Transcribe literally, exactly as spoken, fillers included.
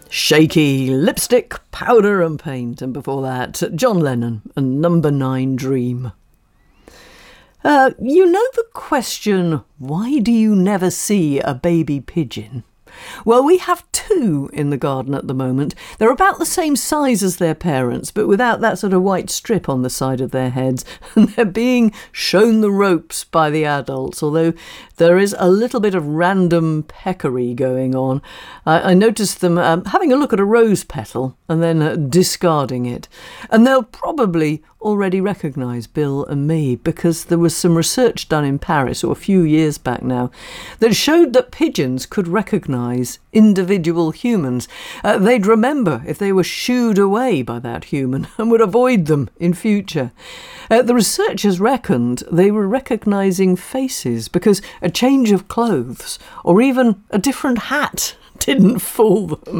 Shaky, Lipstick, Powder and Paint, and before that, John Lennon and Number Nine Dream. Uh, you know the question, why do you never see a baby pigeon? Well, we have two in the garden at the moment. They're about the same size as their parents, but without that sort of white strip on the side of their heads. And they're being shown the ropes by the adults, although there is a little bit of random peckery going on. I, I noticed them um, having a look at a rose petal and then uh, discarding it. And they'll probably already recognise Bill and me, because there was some research done in Paris, or a few years back now, that showed that pigeons could recognise individual humans. Uh, they'd remember if they were shooed away by that human and would avoid them in future. Uh, the researchers reckoned they were recognising faces because a change of clothes or even a different hat didn't fool them.